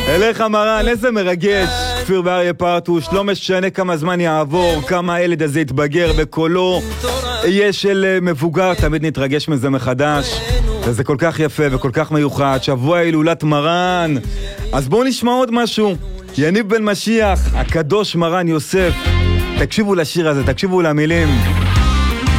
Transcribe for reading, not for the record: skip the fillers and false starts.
אליך מרן, איזה מרגש. כפיר ואריה פרטוש, לא משנה כמה זמן יעבור, כמה הילד הזה יתבגר, וקולו יהיה של מבוגר, תמיד נתרגש מזה מחדש. וזה כל כך יפה וכל כך מיוחד, שבוע הילולת מרן. אז בואו נשמע עוד משהו. יניב בן משיח, הקדוש מרן יוסף. תקשיבו לשיר הזה, תקשיבו למילים.